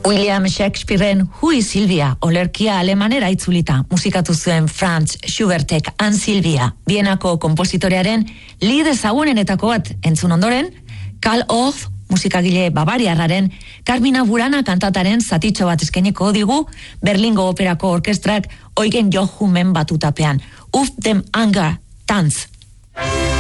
William Shakespearen Hui Silvia olerkia alemanera itzulita musikatu zuen Franz Schubertek Han Silvia, Bienako konpositorearen lied ezagunenetako bat entzun ondoren, Karl Orff musikagile bavariarraren Carmina Burana kantataren zatitxo bat eskainiko digu Berlingo Operako Orkestrak Eugen Jochumen batutapean. Auf dem Anger, Tanz.